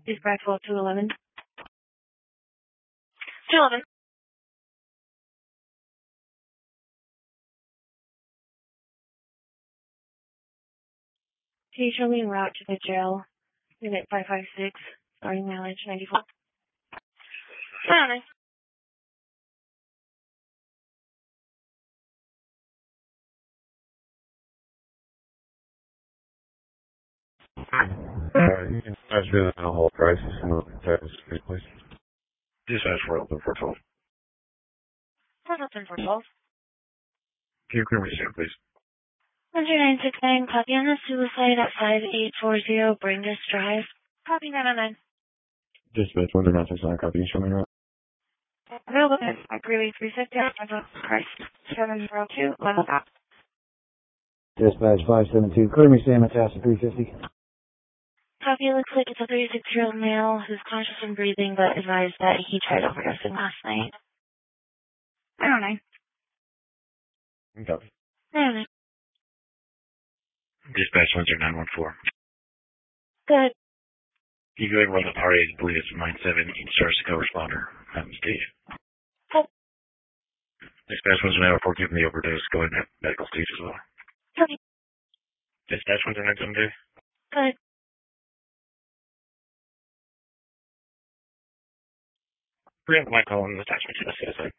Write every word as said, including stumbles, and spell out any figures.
Is Brackwell two eleven? two eleven. Can you show me en route to the jail? Unit five five six, starting mileage ninety-four. Alright. Alright, you can dispatch to the mental health crisis and the Texas Street, please. Dispatch for open four twelve. What's up in four twelve? Can you clear me soon, please? one two nine six nine, copy on a suicide at five eight four zero Brangus Drive. Copy nine oh nine. Dispatch one two nine six nine, copy, you show me around. Available at Greeley three fifty, Christ, seven zero two, level up. Dispatch five seven two, clear me Sam Matassa three fifty. Copy, looks like it's a thirty-six-year-old male who's conscious and breathing, but advised that he tried overdosing last night. I don't know. Copy. I don't know. Dispatch one zero nine one four. Good. You go ahead and run the R A, I believe it's nine seven, each starts to co-responder. I'm stage. Good. Dispatch one zero nine one four, given the overdose, go ahead and medical stage as well. Copy. Dispatch one zero nine seven two. Good. Preempt my call and attachment to the C S I.